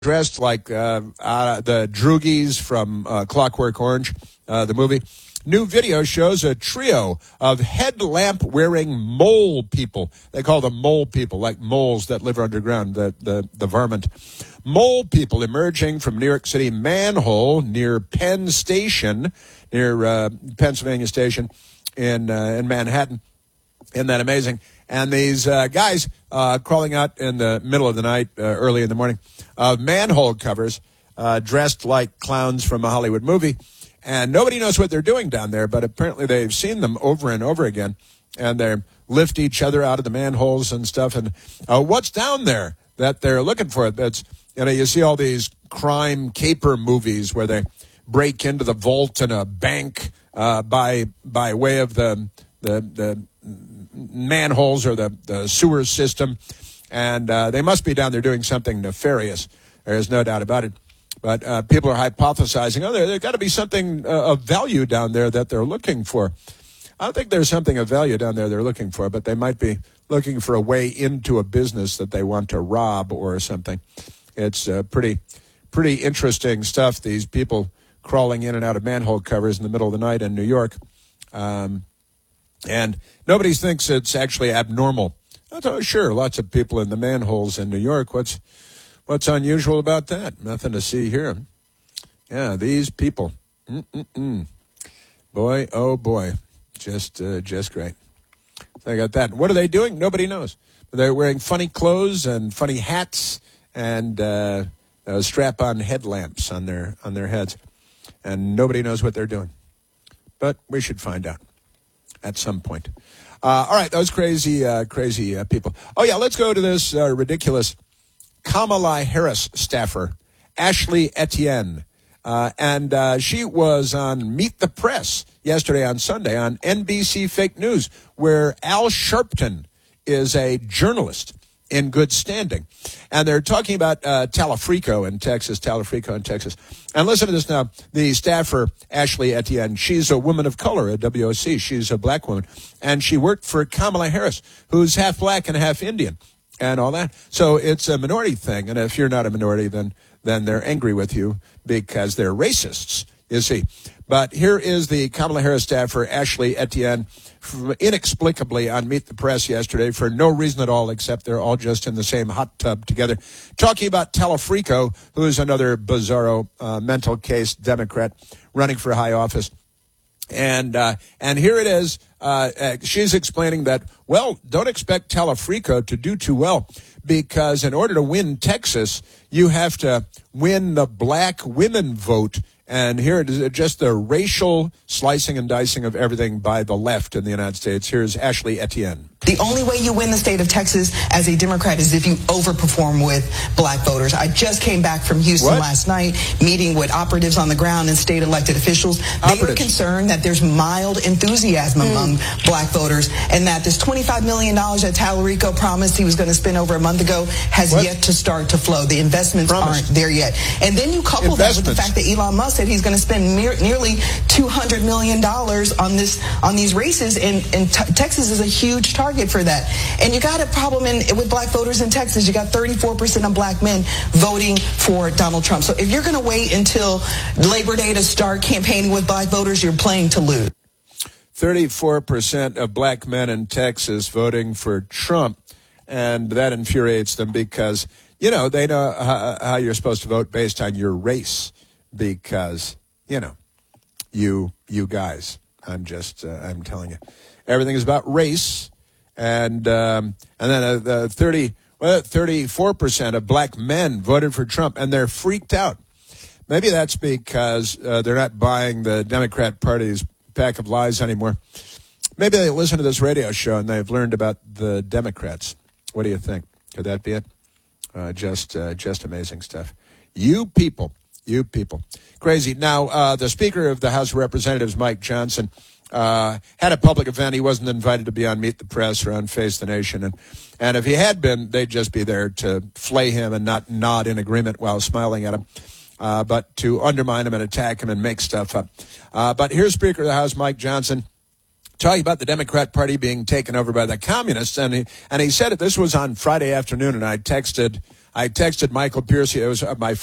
dressed like the Droogies from Clockwork Orange, the movie. New video shows a trio of headlamp-wearing mole people. They call them mole people, like moles that live underground, the varmint. Mole people emerging from New York City manhole near Penn Station, near Pennsylvania Station in Manhattan. Isn't that amazing? And these guys crawling out in the middle of the night, early in the morning, manhole covers, dressed like clowns from a Hollywood movie. And nobody knows what they're doing down there, but apparently they've seen them over and over again. And they lift each other out of the manholes and stuff. And what's down there that they're looking for? That's, you see all these crime caper movies where they break into the vault in a bank by way of the manholes or the sewer system. And they must be down there doing something nefarious. There's no doubt about it. But people are hypothesizing, there's got to be something of value down there that they're looking for. I don't think there's something of value down there they're looking for, but they might be looking for a way into a business that they want to rob or something. It's pretty interesting stuff, these people crawling in and out of manhole covers in the middle of the night in New York. And nobody thinks it's actually abnormal. Sure, lots of people in the manholes in New York. What's unusual about that? Nothing to see here. Yeah, these people. Boy, oh boy. Just great. They got that. What are they doing? Nobody knows. They're wearing funny clothes and funny hats and strap-on headlamps on their heads. And nobody knows what they're doing. But we should find out at some point. All right, those crazy people. Oh, yeah, let's go to this ridiculous Kamala Harris staffer, Ashley Etienne. And she was on Meet the Press yesterday on Sunday on NBC Fake News, where Al Sharpton is a journalist in good standing. And they're talking about Talafrico in Texas. And listen to this now. The staffer, Ashley Etienne, she's a woman of color at WOC. She's a black woman. And she worked for Kamala Harris, who's half black and half Indian. And all that. So it's a minority thing. And if you're not a minority, then they're angry with you because they're racists, you see. But here is the Kamala Harris staffer, Ashley Etienne, inexplicably on Meet the Press yesterday for no reason at all, except they're all just in the same hot tub together, talking about Talafrico, who is another bizarro mental case Democrat running for high office. And here it is. She's explaining that, well, don't expect Talafrico to do too well because in order to win Texas, you have to win the black women vote. And here it is, just the racial slicing and dicing of everything by the left in the United States. Here's Ashley Etienne. The only way you win the state of Texas as a Democrat is if you overperform with black voters. I just came back from Houston last night, meeting with operatives on the ground and state elected officials. They are concerned that there's mild enthusiasm among black voters and that this $25 million that Talarico promised he was going to spend over a month ago has yet to start to flow. The investments aren't there yet. And then you couple that with the fact that Elon Musk said he's going to spend nearly $200 million on these races, and Texas is a huge target for that. And you got a problem with black voters in Texas. You got 34% of black men voting for Donald Trump. So if you're going to wait until Labor Day to start campaigning with black voters, you're playing to lose. 34% of black men in Texas voting for Trump, and that infuriates them because, they know how you're supposed to vote based on your race because, you guys, I'm telling you, everything is about race. And then the 34% of black men voted for Trump, and they're freaked out. Maybe that's because they're not buying the Democrat Party's pack of lies anymore. Maybe they listen to this radio show and they've learned about the Democrats. What do you think? Could that be it? Just amazing stuff. You people. Crazy. Now, the Speaker of the House of Representatives, Mike Johnson, had a public event. He wasn't invited to be on Meet the Press or on Face the Nation. And if he had been, they'd just be there to flay him and not nod in agreement while smiling at him, but to undermine him and attack him and make stuff up. But here's Speaker of the House, Mike Johnson, talking about the Democrat Party being taken over by the communists. And he said it. This was on Friday afternoon, and I texted I texted Michael Piercy. It was my